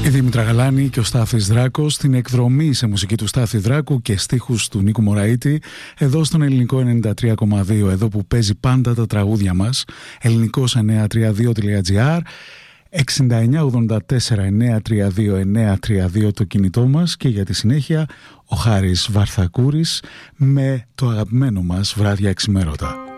Η Δήμητρα Γαλάνη και ο Στάθης Δράκος στην εκδρομή σε μουσική του Στάθη Δράκου και στίχους του Νίκου Μωραήτη εδώ στον Ελληνικό 93,2, εδώ που παίζει πάντα τα τραγούδια μας, ελληνικός932.gr, 6984-932-932 το κινητό μας, και για τη συνέχεια ο Χάρης Βαρθακούρης με το αγαπημένο μας Βράδια Εξημέρωτα.